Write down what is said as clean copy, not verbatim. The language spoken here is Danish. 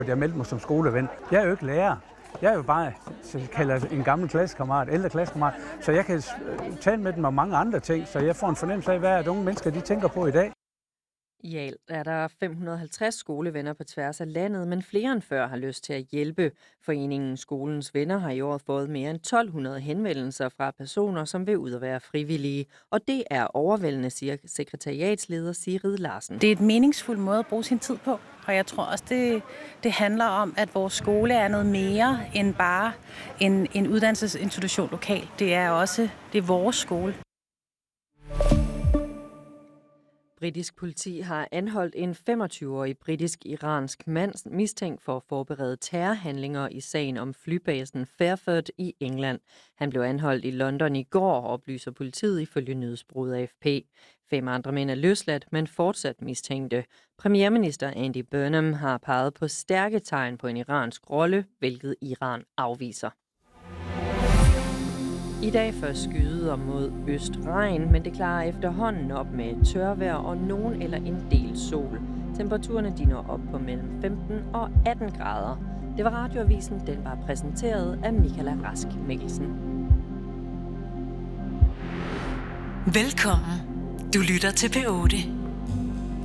Jeg meldte mig som skoleven. Jeg er jo ikke lærer. Jeg er jo bare, kalder en gammel klassekammerat, ældre klassekammerat, så jeg kan tale med dem om mange andre ting, så jeg får en fornemmelse af, hvad unge mennesker de tænker på i dag. I alt er der 550 skolevenner på tværs af landet, men flere end før har lyst til at hjælpe. Foreningen Skolens Venner har i år fået mere end 1200 henvendelser fra personer, som vil ud at være frivillige. Og det er overvældende, siger sekretariatsleder Sigrid Larsen. Det er et meningsfuldt måde at bruge sin tid på, og jeg tror også, det handler om, at vores skole er noget mere end bare en uddannelsesinstitution lokalt. Det er vores skole. Britisk politi har anholdt en 25-årig britisk-iransk mand mistænkt for at forberede terrorhandlinger i sagen om flybasen Fairford i England. Han blev anholdt i London i går, oplyser politiet ifølge nyhedsbureauet AFP. 5 andre mænd er løsladt, men fortsat mistænkte. Premierminister Andy Burnham har peget på stærke tegn på en iransk rolle, hvilket Iran afviser. I dag først skyder mod østregn, men det klarer efterhånden op med tørvejr og nogen eller en del sol. Temperaturerne de når op på mellem 15 og 18 grader. Det var Radioavisen, den var præsenteret af Michaela Rask Mikkelsen. Velkommen. Du lytter til P8.